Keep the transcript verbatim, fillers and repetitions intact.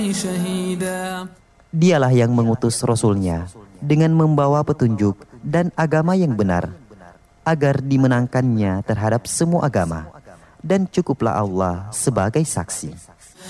شهيدا. Dialah yang mengutus Rasul-Nya dengan membawa petunjuk dan agama yang benar, agar dimenangkannya terhadap semua agama, dan cukuplah Allah sebagai saksi.